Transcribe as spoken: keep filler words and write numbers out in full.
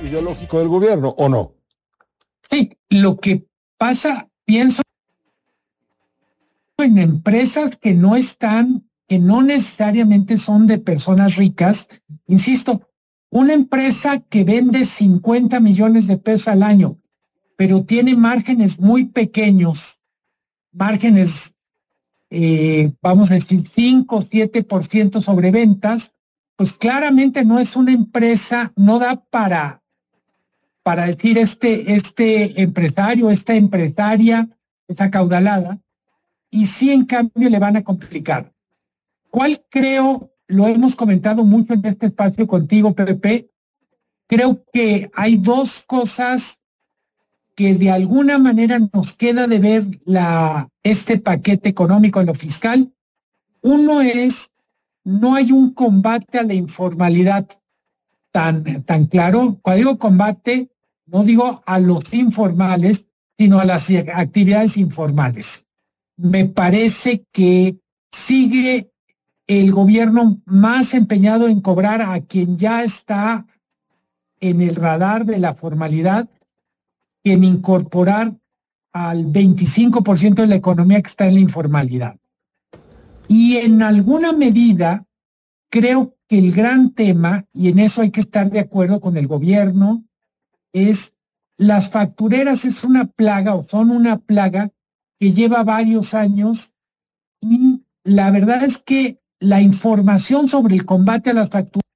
ideológico del gobierno, ¿o no? Sí, lo que pasa, pienso en empresas que no están, que no necesariamente son de personas ricas. Insisto, una empresa que vende cincuenta millones de pesos al año, pero tiene márgenes muy pequeños, márgenes, eh, vamos a decir, cinco o siete por ciento sobre ventas, pues claramente no es una empresa, no da para, para decir este, este empresario, esta empresaria es acaudalada, y sí, en cambio, le van a complicar. ¿Cuál creo? Lo hemos comentado mucho en este espacio contigo, Pepe. Creo que hay dos cosas que de alguna manera nos queda de ver la, este paquete económico en lo fiscal. Uno es, no hay un combate a la informalidad tan, tan claro. Cuando digo combate, no digo a los informales, sino a las actividades informales. Me parece que sigue el gobierno más empeñado en cobrar a quien ya está en el radar de la formalidad que en incorporar al veinticinco por ciento de la economía que está en la informalidad. Y en alguna medida, creo que el gran tema, y en eso hay que estar de acuerdo con el gobierno, es las factureras es una plaga o son una plaga que lleva varios años, y la verdad es que la información sobre el combate a las facturas